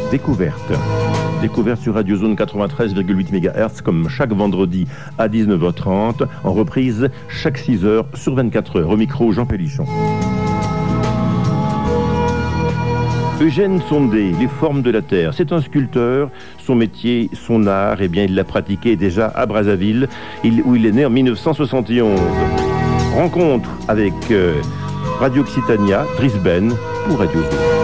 Découverte. Découverte sur Radio Zone 93,8 MHz, comme chaque vendredi à 19h30, en reprise chaque 6h sur 24 heures. Au micro, Jean Pélichon. Eugène Sondé, les formes de la terre. C'est un sculpteur. Son métier, son art, eh bien, il l'a pratiqué déjà à Brazzaville, où il est né en 1971. Rencontre avec Radio Occitania, Driss Ben, pour Radio Zone.